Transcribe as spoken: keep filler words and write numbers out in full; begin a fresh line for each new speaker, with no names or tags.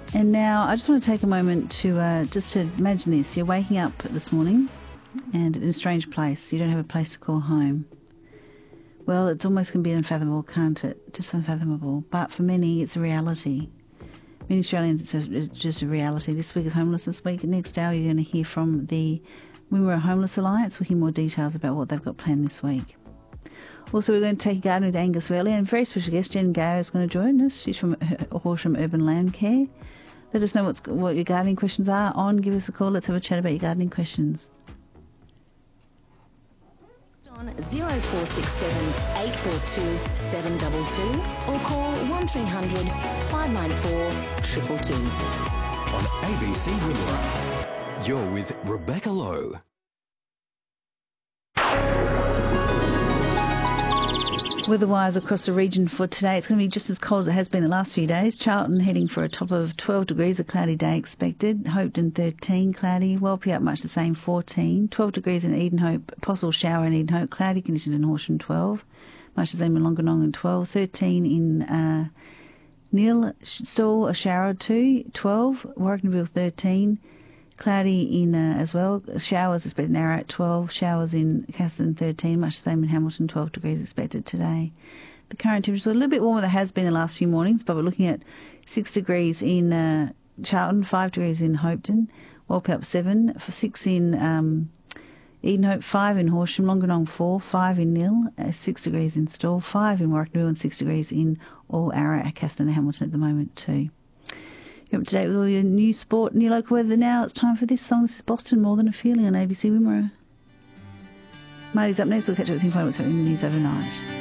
And now I just want to take a moment to uh, just to imagine this. You're waking up this morning and in a strange place. You don't have a place to call home. Well, it's almost going to be unfathomable, can't it? Just unfathomable. But for many, it's a reality. Many Australians, it's, a, it's just a reality. This week is Homelessness Week. Next hour, you're going to hear from the Wimmera Homeless Alliance. We'll hear more details about what they've got planned this week. Also, we're going to take a garden with Angus Verley, and a very special guest, Jen Gao, is going to join us. She's from Horsham Urban Land Care. Let us know what's, what your gardening questions are on. Give us a call. Let's have a chat about your gardening questions.
On zero four six seven, eight four two, seven two two or call one three hundred, five nine four, two two two.
On A B C Wimmera, you're with Rebecca Lowe.
Weather-wise across the region for today, it's going to be just as cold as it has been the last few days. Charlton heading for a top of twelve degrees, a cloudy day expected. Hopetoun thirteen, cloudy. Welpia up much the same, fourteen. twelve degrees in Edenhope, possible shower in Edenhope. Cloudy conditions in Horsham, twelve. Much the same in Longanong, twelve. thirteen in uh, Neil Stall, a shower or two. twelve. Warracknabeal, thirteen. Cloudy in uh, as well. Showers expected in Ararat, twelve. Showers in Castletown, thirteen. Much the same in Hamilton, twelve degrees expected today. The current temperature is a little bit warmer than it has been the last few mornings, but we're looking at six degrees in uh, Charlton, five degrees in Hopetoun, Walpole up seven, six in um, Edenhope, five in Horsham, Longanong four, five in Nil, uh, six degrees in Stawell, five in Warracknabeal, and six degrees in all Ararat, Castletown and Hamilton at the moment too. You're up to date with all your new sport and your local weather now. It's time for this song. This is Boston, More Than a Feeling on A B C Wimmera. Marty's up next. We'll catch up with you and find out what's happening in the news overnight.